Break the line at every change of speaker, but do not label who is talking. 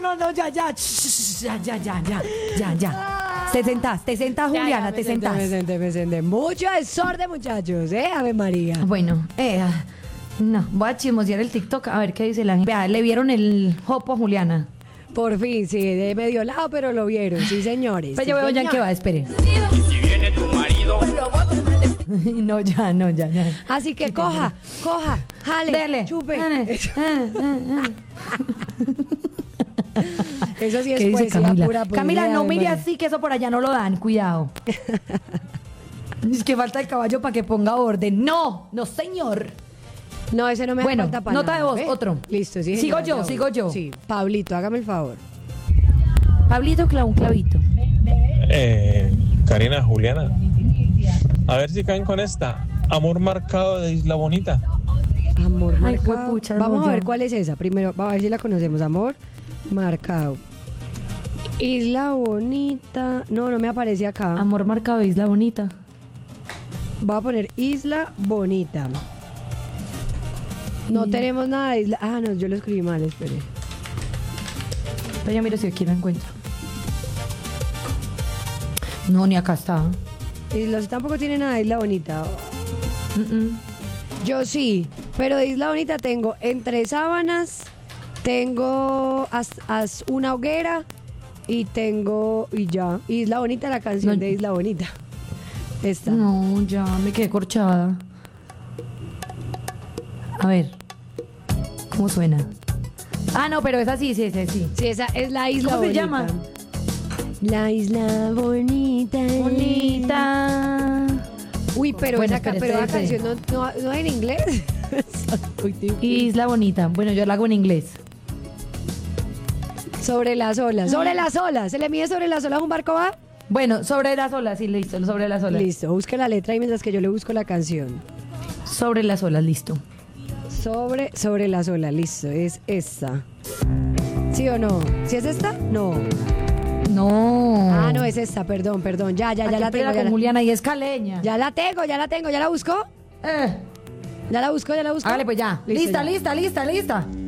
ya. Te sentás, Juliana, te sentás.
Me senté. Mucho desorden, muchachos, Ave María.
Bueno, no, voy a chismosear el TikTok a ver qué dice la gente. Vea, le vieron el jopo a Juliana.
Por fin, sí, de medio lado, pero lo vieron, sí, señores.
Pues yo veo ya en qué va, espere.
Y si viene tu marido,
No, ya.
Así que coja, jale,
Dele.
chupe.
Dele.
Eso sí
¿Qué
es
dice
poesía
Camila?
pura.
Camila, no
Ave
mire
María.
así, que eso por allá no lo dan, cuidado. Es que falta el caballo para que ponga orden. No, señor.
No, ese no me
Bueno,
falta para
nota
nada,
de voz,
¿ve?
otro.
Listo, sí.
Sigo
señora,
yo,
bravo.
sigo yo.
Sí, Pablito, hágame el favor.
Pablito clava un clavito.
Karina, Juliana, a ver si caen con esta. Amor marcado de Isla Bonita.
Amor
Ay,
marcado.
juepucha,
Vamos
no,
a
ya.
ver cuál es esa. Primero, vamos a ver si la conocemos. Amor marcado. Isla Bonita. No me aparece acá.
Amor marcado de Isla Bonita.
Voy a poner Isla Bonita. No tenemos nada de isla. Ah, no, yo lo escribí mal, espere.
Pero ya miro si aquí la encuentro. No, ni acá está.
Isla tampoco tiene nada de Isla Bonita. Yo sí, pero de Isla Bonita tengo Entre Sábanas, tengo una hoguera y tengo, y ya, Isla Bonita, la canción
No.
de Isla Bonita. Esta.
No, ya me quedé corchada. A ver. ¿Cómo suena? Ah, no, pero esa sí.
Sí, esa es la Isla
¿Cómo se
Bonita.
llama?
La Isla Bonita.
Bonita.
Uy, pero
Bueno,
esa
espere,
la
espere.
canción no en inglés. Uy, tío.
Isla Bonita. Bueno, yo la hago en inglés.
Sobre las olas. Sobre las olas. ¿Se le mide sobre las olas un barco va?
Bueno, sobre las olas, sí, listo, sobre las olas.
Listo, busque la letra y mientras que yo le busco la canción.
Sobre las olas, listo.
Sobre las olas, listo, es esta. ¿Sí o no? ¿Sí es esta? No.
No.
Ah, no es esta, perdón. Ya la tengo.
Con Juliana y es caleña.
Ya la tengo. ¿Ya la buscó?
Eh.
¿Ya la buscó?
Hágale pues ya.
Listo,
Lista.